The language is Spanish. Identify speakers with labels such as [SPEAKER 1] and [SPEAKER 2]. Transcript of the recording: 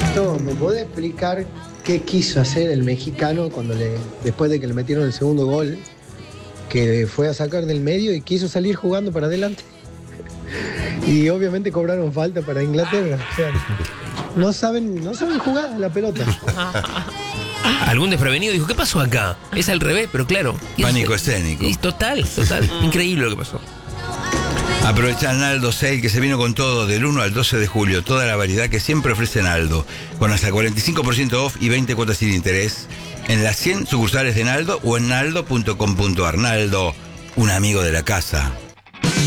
[SPEAKER 1] Tito, ¿me podés explicar qué quiso hacer el mexicano después de que le metieron el segundo gol? Que fue a sacar del medio y quiso salir jugando para adelante. Y obviamente cobraron falta para Inglaterra. O sea, no saben jugar a la pelota.
[SPEAKER 2] Algún desprevenido dijo, ¿qué pasó acá? Es al revés, pero claro.
[SPEAKER 3] Pánico escénico.
[SPEAKER 2] Total. Increíble lo que pasó.
[SPEAKER 3] Aprovecha Naldo Sale, que se vino con todo del 1 al 12 de julio. Toda la variedad que siempre ofrece Naldo, con hasta 45% off y 20 cuotas sin interés en las 100 sucursales de Naldo o en naldo.com.ar. Naldo, un amigo de la casa.